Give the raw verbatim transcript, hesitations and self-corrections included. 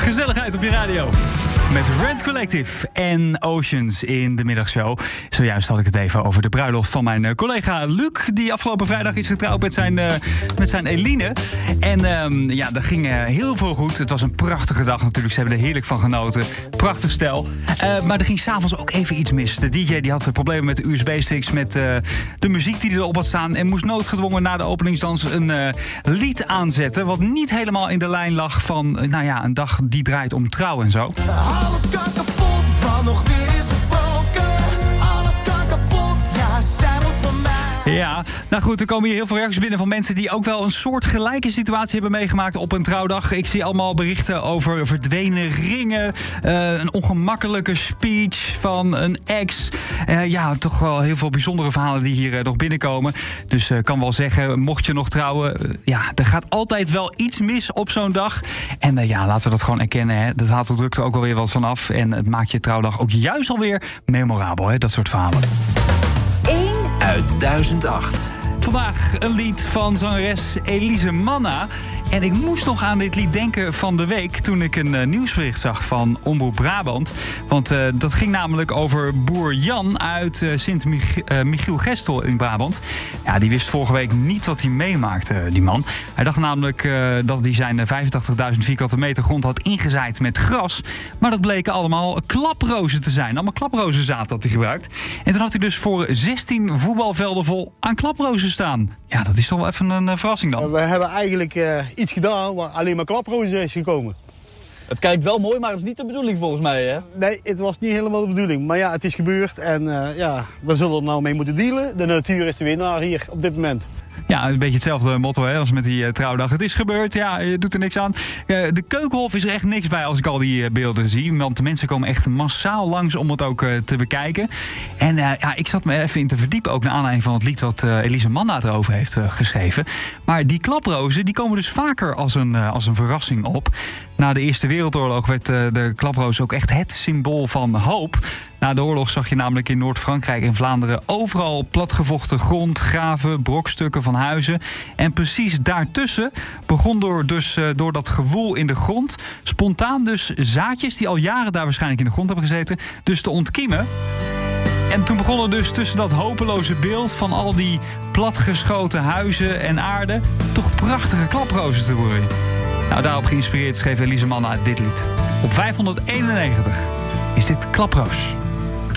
Gezelligheid op je radio. Met Rent Collective en Oceans in de middagshow. Zojuist had ik het even over de bruiloft van mijn collega Luc, die afgelopen vrijdag is getrouwd met zijn, uh, met zijn Eline. En um, ja, dat ging uh, heel veel goed. Het was een prachtige dag natuurlijk. Ze hebben er heerlijk van genoten. Prachtig stel. Uh, maar er ging s'avonds ook even iets mis. De D J die had problemen met de U S B-sticks, met uh, de muziek die erop had staan. En moest noodgedwongen na de openingsdans een uh, lied aanzetten. Wat niet helemaal in de lijn lag van uh, nou ja, een dag die draait om trouw en zo. Alles kan kapot, van nog weer is gebroken. Alles kan kapot, ja, zij moet van mij. Ja, nou goed, er komen hier heel veel reacties binnen van mensen die ook wel een soort gelijke situatie hebben meegemaakt op een trouwdag. Ik zie allemaal berichten over verdwenen ringen, uh, een ongemakkelijke speech van een ex. Uh, ja, toch wel heel veel bijzondere verhalen die hier uh, nog binnenkomen. Dus ik uh, kan wel zeggen, mocht je nog trouwen, uh, ja, er gaat altijd wel iets mis op zo'n dag. En uh, ja, laten we dat gewoon erkennen. Hè. Dat haalt de drukte ook alweer wat vanaf. En het maakt je trouwdag ook juist alweer memorabel, hè, dat soort verhalen. één uit duizend acht. Vandaag een lied van zangeres Elise Manna. En ik moest nog aan dit lied denken van de week toen ik een uh, nieuwsbericht zag van Omroep Brabant. Want uh, dat ging namelijk over boer Jan uit uh, Sint-Michiel-Gestel in Brabant. Ja, die wist vorige week niet wat hij meemaakte, die man. Hij dacht namelijk uh, dat hij zijn vijfentachtigduizend vierkante meter grond had ingezaaid met gras. Maar dat bleken allemaal klaprozen te zijn. Allemaal klaprozenzaad dat hij gebruikt. En toen had hij dus voor zestien voetbalvelden vol aan klaprozen staan. Ja, dat is toch wel even een uh, verrassing dan. We hebben eigenlijk uh, iets gedaan waar alleen maar klaprozen is gekomen. Het kijkt wel mooi, maar het is niet de bedoeling volgens mij, hè? Nee, het was niet helemaal de bedoeling. Maar ja, het is gebeurd en uh, ja, we zullen er nou mee moeten dealen. De natuur is de winnaar hier op dit moment. Ja, een beetje hetzelfde motto hè, als met die uh, trouwdag. Het is gebeurd, ja, je doet er niks aan. Uh, de Keukenhof is er echt niks bij als ik al die uh, beelden zie. Want de mensen komen echt massaal langs om het ook uh, te bekijken. En uh, ja, ik zat me even in te verdiepen, ook naar aanleiding van het lied wat uh, Elise Manna erover heeft uh, geschreven. Maar die klaprozen, die komen dus vaker als een, uh, als een verrassing op. Na de Eerste Wereldoorlog werd uh, de klaproos ook echt het symbool van hoop. Na de oorlog zag je namelijk in Noord-Frankrijk en Vlaanderen overal platgevochten grond, graven, brokstukken van huizen. En precies daartussen begon door, dus, uh, door dat gewoel in de grond spontaan dus zaadjes die al jaren daar waarschijnlijk in de grond hebben gezeten, dus te ontkiemen. En toen begon er dus tussen dat hopeloze beeld van al die platgeschoten huizen en aarde toch prachtige klaprozen te groeien. Nou, daarop geïnspireerd schreef Elise Manna dit lied. Op vijfhonderdeenennegentig is dit Klaproos.